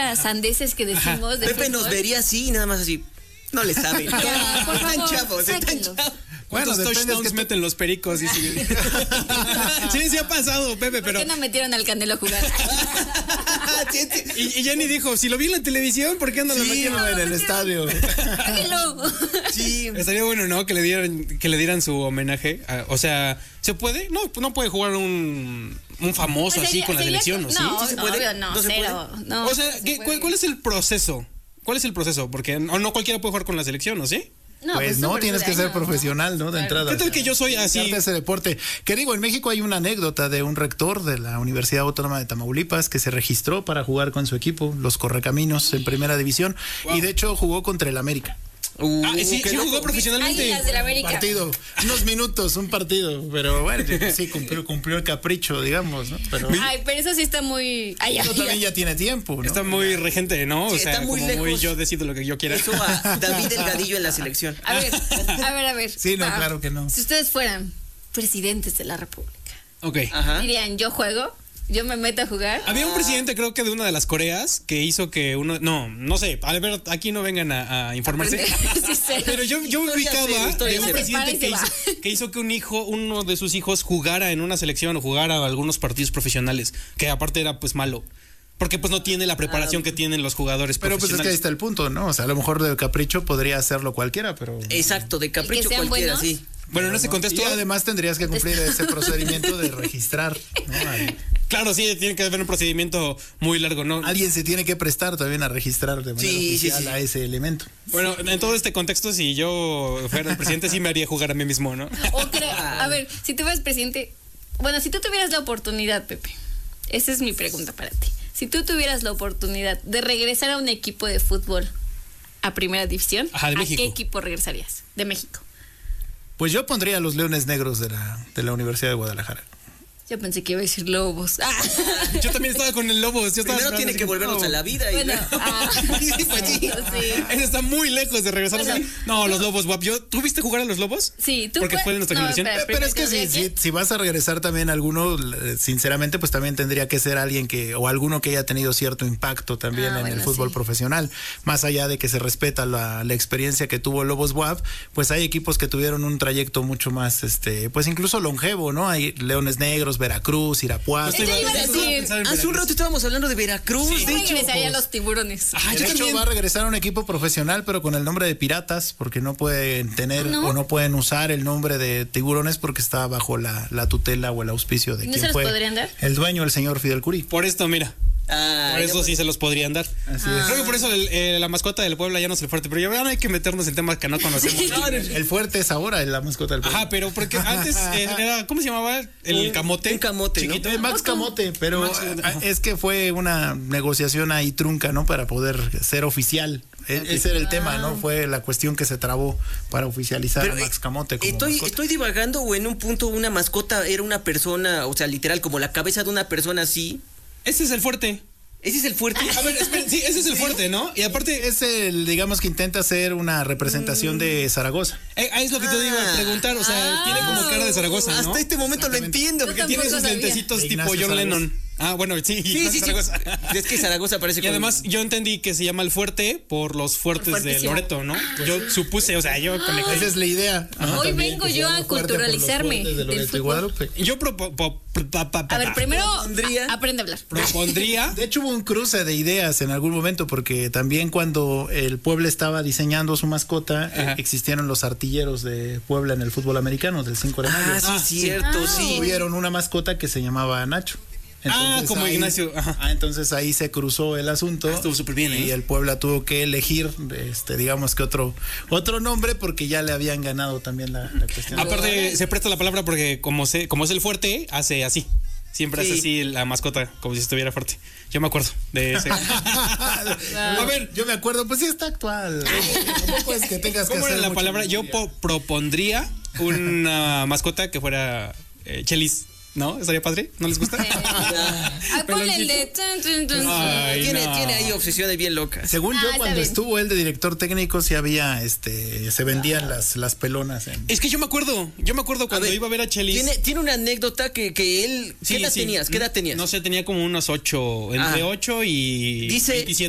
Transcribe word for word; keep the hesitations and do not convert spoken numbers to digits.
estas sandeces que decimos. De Pepe fútbol. nos vería así y nada más así. No le saben. Ya, por Están favor, chavos, están sáquenlo. chavos. ¿Cuántos Bueno, depende, touchdowns es que tú- meten los pericos? Dice. Sí, sí ha pasado, Pepe, ¿Por pero... qué no metieron al Canelo a jugar? Sí, sí. Y, y Jenny dijo, si lo vi en la televisión, ¿por qué no lo Sí, metieron? en el estadio. Sáquenlo. Sí. Estaría bueno, ¿no? Que le dieran, que le dieran su homenaje. a- o sea, ¿se puede? No, no puede jugar un, un famoso Pues así sería- con la sería- selección, ¿o sí? No, ¿Sí se no, puede? obvio, no, ¿No se cero. No, o sea, no se ¿qué- puede. cuál, cuál es el proceso? ¿Cuál es el proceso? Porque no, no cualquiera puede jugar con la selección, ¿o sí? No, Pues no, súper tienes que ser años, profesional, ¿no? De Claro. entrada. ¿Qué tal que yo soy así? Dedicarte a ese deporte. Que digo, en México hay una anécdota de un rector de la Universidad Autónoma de Tamaulipas que se registró para jugar con su equipo, los Correcaminos, en primera división, Wow. y de hecho jugó contra el América. Uh, Ah, sí, qué sí jugó loco. profesionalmente. Águilas del América. Partido, unos minutos, un partido, pero bueno, sí cumplió, cumplió el capricho, digamos, ¿no? Pero Ay, pero eso sí está muy... Ay, ay, eso también ya tiene tiempo, ¿no? Está muy regente, ¿no? O Sí, sea, está muy como muy lejos. yo decido lo que yo quiera. Eso a David Delgadillo en la selección. A ver, a ver, a ver. Sí, no, Ah, claro que no. Si ustedes fueran presidentes de la República, Ok. Ajá. dirían, yo juego, yo me meto a jugar. Había un presidente, creo que de una de las Coreas, que hizo que uno. No, no sé. A ver, aquí no vengan a, a informarse. Sí, cero. Pero yo, yo Historia ubicaba cero, historia de un cero. presidente que Prepara y hizo, se que hizo que un hijo, uno de sus hijos, jugara en una selección o jugara algunos partidos profesionales, que aparte era pues malo. Porque pues no tiene la preparación que tienen los jugadores Pero pues es que ahí profesionales. está el punto, ¿no? O sea, a lo mejor de capricho podría hacerlo cualquiera, pero... Exacto, de capricho Y que sean cualquiera, buenos. sí. Bueno, en ese contexto, Y además tendrías que cumplir ese procedimiento de registrar, ¿no? Al- claro, sí, tiene que haber un procedimiento muy largo, ¿no? Alguien se tiene que prestar también a registrar de manera Sí, sí, oficial sí. a ese elemento. Bueno, en todo este contexto, si yo fuera el presidente, sí me haría jugar a mí mismo, ¿no? O cre- a ver, si tú fueras presidente, bueno, si tú tuvieras la oportunidad, Pepe, esa es mi pregunta para ti. Si tú tuvieras la oportunidad de regresar a un equipo de fútbol a primera división, Ajá, de ¿a México. qué equipo regresarías? De México. Pues yo pondría a los Leones Negros de la, de la Universidad de Guadalajara. Yo pensé que iba a decir Lobos. Ah. Yo también estaba con el Lobos. Yo estaba Primero esperando tiene así que como, volvernos no. a la vida. Y Bueno, luego- ah, Sí, pues sí. sí. Eso está muy lejos de regresar. Bueno, no, los Lobos, guap. Yo, ¿tú viste jugar a los Lobos? Sí, tú Porque fue- fue de nuestra no, generación. espera, Pero es que si, ¿tendría si, si vas a regresar también a alguno, eh, sinceramente, pues también tendría que ser alguien que, o alguno que haya tenido cierto impacto también Ah, en bueno, el fútbol sí. profesional. Más allá de que se respeta la, la experiencia que tuvo Lobos W A P, pues hay equipos que tuvieron un trayecto mucho más, este, pues incluso longevo, ¿no? Hay Leones Negros, Veracruz, Irapuato. Eso iba a decir. Hace un rato estábamos hablando de Veracruz, Yo de hecho. regresaría a los tiburones. Ah, De yo hecho, también. va a regresar a un equipo profesional, pero con el nombre de Piratas, porque no pueden tener ¿No? o no pueden usar el nombre de Tiburones porque está bajo la, la tutela o el auspicio de ¿No quien se los fue podrían dar? el dueño, el señor Fidel Curí. Por esto, mira. Ah, Por ya eso pues. sí se los podrían dar. Así Creo que por eso el- eh, la mascota del Puebla ya no es el fuerte. Pero ya no hay que meternos en temas que no conocemos. es. El fuerte es ahora la mascota del pueblo. Ajá, pero porque antes eh, era, ¿cómo se llamaba? El Un- camote. un camote, ¿no? chiquito. Eh, Max Camote, pero Max, eh, ajá. es que fue una negociación ahí trunca, ¿no? Para poder ser oficial. E- Ese era el tema, ¿no? Fue la cuestión que se trabó para oficializar Pero, a Max eh, Camote como estoy, mascota. estoy divagando o en un punto una mascota era una persona, o sea, literal, como la cabeza de una persona así. Ese es el fuerte. ¿Ese es el fuerte? A ver, esperen, sí, ese es el fuerte, ¿no? Y aparte, Es el, digamos que intenta hacer una representación de Zaragoza. eh, es lo que te iba a preguntar. O sea, Ah. tiene como cara de Zaragoza, ¿no? Hasta este momento lo entiendo. Yo Que tiene tampoco sus sabía. lentecitos De tipo Ignacio John Zaragoza. Lennon. Ah, bueno, sí, Sí, sí, sí. Zaragoza. Es que Zaragoza parece Y además yo entendí que se llama el fuerte por los fuertes Por de fuertísimo. Loreto, ¿no? Yo supuse, o sea, yo conecté. Esa es la idea. ¿no? Hoy También, vengo que se yo llama a fuerte por los culturalizarme fuertes de del Loreto y fútbol. Guadalupe. Yo propo- po- pa- pa- pa- A ver, primero Propondría- a- aprende a hablar. propondría. De hecho, hubo un cruce de ideas en algún momento, porque también cuando el Puebla estaba diseñando su mascota, Ajá. eh, existieron los artilleros de Puebla en el fútbol americano del cinco de mayo. Ah, sí, Ah, es sí. cierto, sí. Tuvieron una mascota que se llamaba Nacho. Ah, como Ignacio, ajá. Ah, entonces ahí se cruzó el asunto. Ah, estuvo súper bien, ¿eh? Y el Puebla tuvo que elegir, este, digamos que otro, otro nombre, porque ya le habían ganado también la, la cuestión. Aparte, se presta la palabra porque como se, como es el fuerte, hace así. Siempre Sí. hace así la mascota, como si estuviera fuerte. Yo me acuerdo de ese. A ver, yo me acuerdo, pues sí está actual. Tampoco es que tengas que ¿Cómo era hacer la mucha palabra? Yo memoria. po- propondría una mascota que fuera eh, Chelis. ¿No? ¿Estaría padre? ¿No les gusta? Ay, ponle el de tun, tun, tun. Ay, tiene, no. tiene ahí obsesiones bien locas. Según Ah, yo, está cuando bien. estuvo él de director técnico, sí había, este, se vendían las, las pelonas. En... Es que yo me acuerdo, yo me acuerdo cuando ver, iba a ver a Chelis. Tiene, tiene una anécdota que, que él. Sí, ¿Qué edad sí. tenías? ¿Qué edad tenías? No sé, tenía como unos ocho, entre Ah. ocho y Dice- veintisiete.